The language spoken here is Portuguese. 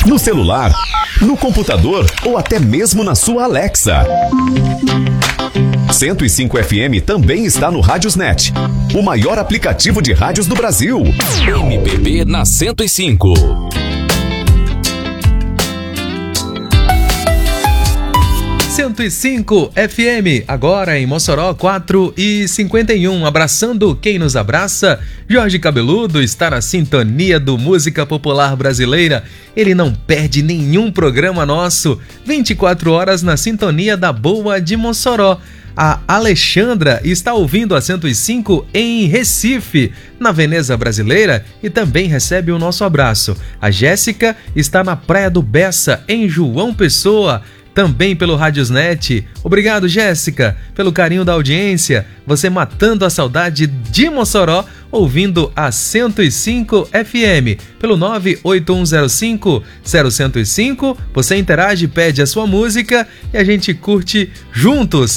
no celular, no computador ou até mesmo na sua Alexa. 105 FM também está no Rádiosnet, o maior aplicativo de rádios do Brasil. MPB na 105. 105 FM, agora em Mossoró, 4h51. Abraçando quem nos abraça. Jorge Cabeludo está na sintonia do Música Popular Brasileira. Ele não perde nenhum programa nosso. 24 horas na sintonia da Boa de Mossoró. A Alexandra está ouvindo a 105 em Recife, na Veneza Brasileira, e também recebe o nosso abraço. A Jéssica está na Praia do Bessa, em João Pessoa, também pelo Rádiosnet. Obrigado, Jéssica, pelo carinho da audiência. Você matando a saudade de Mossoró, ouvindo a 105 FM. Pelo 98105-0105, você interage, pede a sua música e a gente curte juntos